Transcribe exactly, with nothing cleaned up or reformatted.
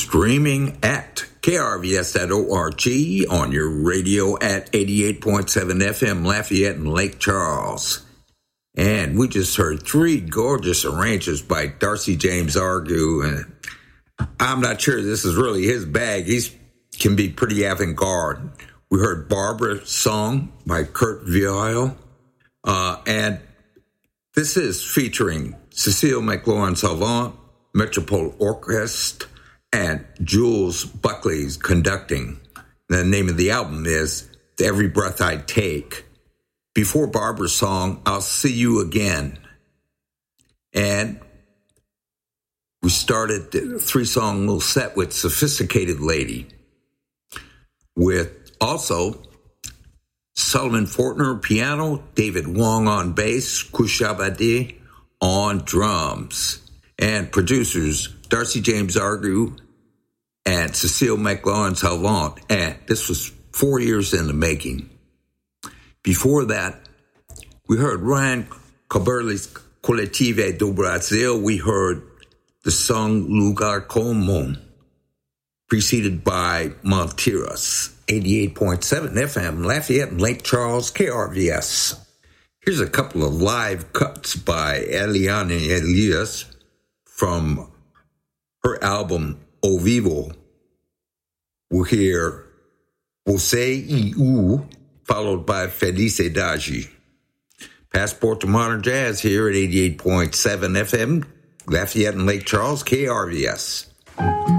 streaming at K R V S dot org, on your radio at eighty-eight point seven F M Lafayette and Lake Charles. And we just heard three gorgeous arrangements by Darcy James Argue. And I'm not sure this is really his bag. He can be pretty avant-garde. We heard Barbara's Song by Kurt Vile. Uh, and this is featuring Cecile McLaurin-Salvant, Metropole Orchestra, and Jules Buckley's conducting. The name of the album is Every Breath I Take. Before Barbara's song, I'll See You Again. And we started the three-song little set with Sophisticated Lady, with also Sullivan Fortner piano, David Wong on bass, Kushabade on drums, and producers Darcy James Argue and Cecile McLaurin-Salvant. And this was four years in the making. Before that, we heard Ryan Coberli's Coletivo do Brasil. We heard the song Lugar Comum, preceded by Montiras, eighty-eight point seven F M, Lafayette and Lake Charles, K R V S. Here's a couple of live cuts by Eliane Elias from her album O Vivo. We'll hear Você e U, followed by Felicidade. Passport to Modern Jazz here at eighty-eight point seven F M, Lafayette and Lake Charles, K R V S.